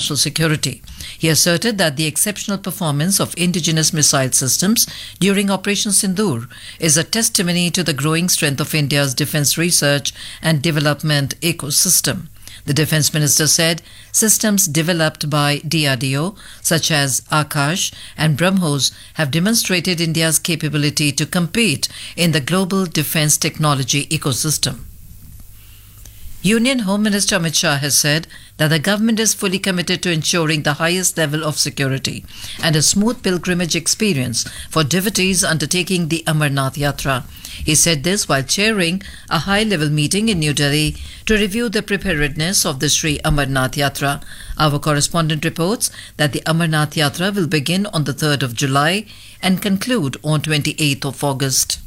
national security. He asserted that the exceptional performance of indigenous missile systems during Operation Sindoor is a testimony to the growing strength of India's defense research and development ecosystem. The defense minister said systems developed by DRDO, such as Akash and BrahMos, have demonstrated India's capability to compete in the global defense technology ecosystem. Union Home Minister Amit Shah has said that the government is fully committed to ensuring the highest level of security and a smooth pilgrimage experience for devotees undertaking the Amarnath Yatra. He said this while chairing a high-level meeting in New Delhi to review the preparedness of the Sri Amarnath Yatra. Our correspondent reports that the Amarnath Yatra will begin on the 3rd of July and conclude on 28th of August.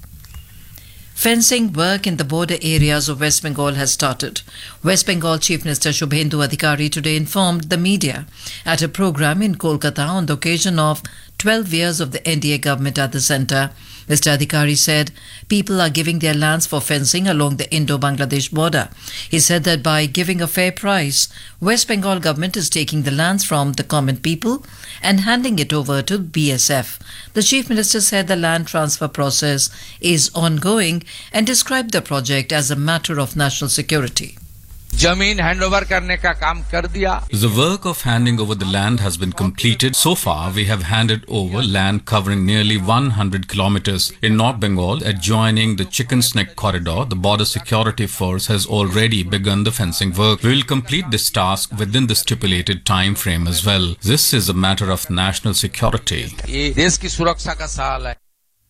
Fencing work in the border areas of West Bengal has started. West Bengal Chief Minister Shubhendu Adhikari today informed the media at a program in Kolkata on the occasion of 12 years of the NDA government at the centre. Mr. Adhikari said people are giving their lands for fencing along the Indo-Bangladesh border. He said that by giving a fair price, West Bengal government is taking the lands from the common people and handing it over to BSF. The Chief Minister said the land transfer process is ongoing and described the project as a matter of national security. जमीन handover करने का काम कर दिया. The work of handing over the land has been completed. So far, we have handed over land covering nearly 100 kilometers. In North Bengal, adjoining the Chickens Neck corridor, the Border Security Force has already begun the fencing work. We will complete this task within the stipulated time frame as well. This is a matter of national security. ये देश की सुरक्षा का सवाल है.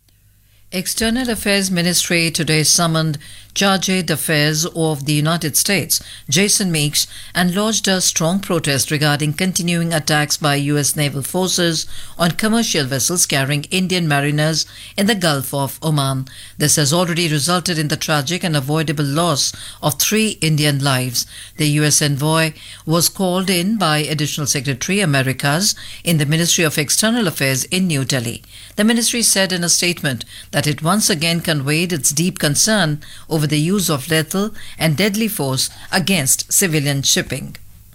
External Affairs Ministry today summoned Chargé d'Affaires of the United States, Jason Meeks, and lodged a strong protest regarding continuing attacks by U.S. naval forces on commercial vessels carrying Indian mariners in the Gulf of Oman. This has already resulted in the tragic and avoidable loss of 3 Indian lives. The U.S. envoy was called in by Additional Secretary Americas in the Ministry of External Affairs in New Delhi. The ministry said in a statement that it once again conveyed its deep concern over the use of lethal and deadly force against civilian shipping.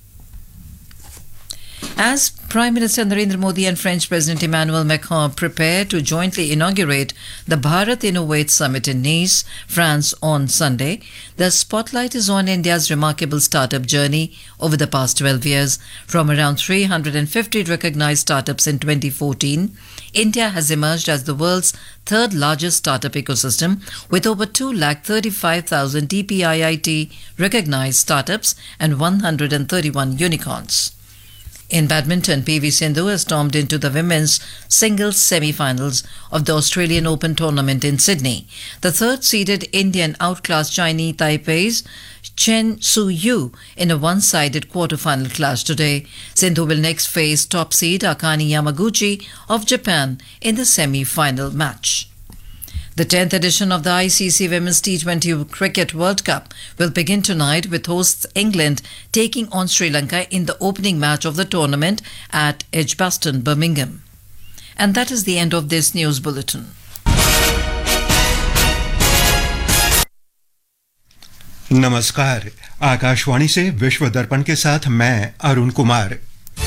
As Prime Minister Narendra Modi and French President Emmanuel Macron prepare to jointly inaugurate the Bharat Innovate Summit in Nice, France on Sunday, the spotlight is on India's remarkable startup journey over the past 12 years. From around 350 recognized startups in 2014, India has emerged as the world's third largest startup ecosystem with over 235,000 DPIIT recognized startups and 131 unicorns. In badminton, PV Sindhu has stormed into the women's singles semi-finals of the Australian Open tournament in Sydney. The third-seeded Indian outclassed Chinese Taipei's Chen Su-yu in a one-sided quarter-final clash today. Sindhu will next face top seed Akane Yamaguchi of Japan in the semi-final match. The 10th edition of the ICC Women's T20 Cricket World Cup will begin tonight with hosts England taking on Sri Lanka in the opening match of the tournament at Edgbaston, Birmingham. And that is the end of this news bulletin. नमस्कार, आकाशवाणी से विश्व दर्पण के साथ मैं अरुण कुमार।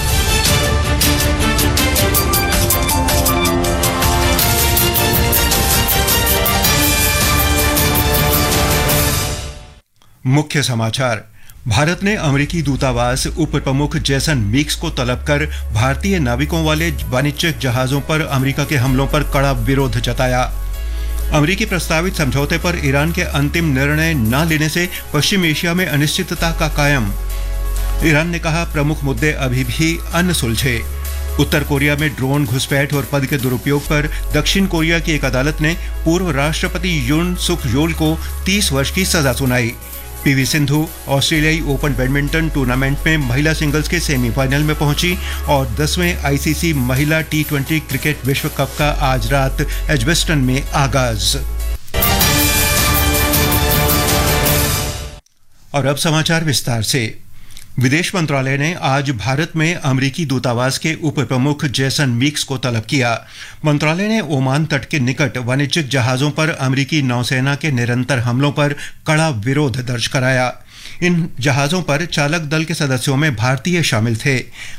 मुख्य समाचार। भारत ने अमेरिकी दूतावास उप प्रमुख जेसन मीक्स को तलब कर भारतीय नाविकों वाले वाणिज्यिक जहाजों पर अमेरिका के हमलों पर कड़ा विरोध जताया। अमेरिकी प्रस्तावित समझौते पर ईरान के अंतिम निर्णय न लेने से पश्चिम एशिया में अनिश्चितता का कायम। ईरान ने कहा प्रमुख मुद्दे अभी भी अनसुलझे। उत्तर कोरिया में ड्रोन घुसपैठ और पद के दुरुपयोग पर दक्षिण कोरिया की एक अदालत ने पूर्व राष्ट्रपति यून सुक योल को 30 वर्ष की सजा सुनाई। पीवी सिंधु ऑस्ट्रेलियाई ओपन बैडमिंटन टूर्नामेंट में महिला सिंगल्स के सेमीफाइनल में पहुंची और 10वें आईसीसी महिला T20 क्रिकेट विश्व कप का आज रात एजबेस्टन में आगाज। और अब समाचार विस्तार से। विदेश मंत्रालय ने आज भारत में अमेरिकी दूतावास के उप प्रमुख जेसन मीक्स को तलब किया। मंत्रालय ने ओमान तट के निकट वाणिज्यिक जहाजों पर अमेरिकी नौसेना के निरंतर हमलों पर कड़ा विरोध दर्ज कराया। इन जहाजों पर चालक दल के सदस्यों में भारतीय शामिल थे।